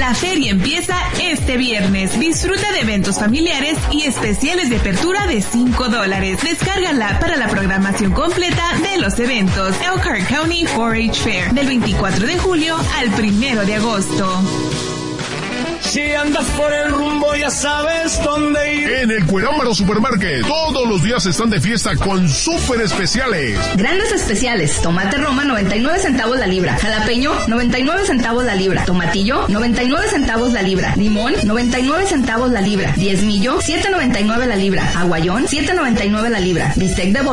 La feria empieza este viernes. Disfruta de eventos familiares y especiales de apertura de $5. Descárgala para la programación completa de los eventos. Elkhart County 4-H Fair, del 24 de julio al 1 de agosto. Si andas por el rumbo ya sabes dónde ir. En el Cuerámaro Supermarket, todos los días están de fiesta con súper especiales. Grandes especiales: tomate Roma 99 centavos la libra, jalapeño 99 centavos la libra, tomatillo 99 centavos la libra, limón 99 centavos la libra, diezmillo 7.99 la libra, aguayón 7.99 la libra, bistec de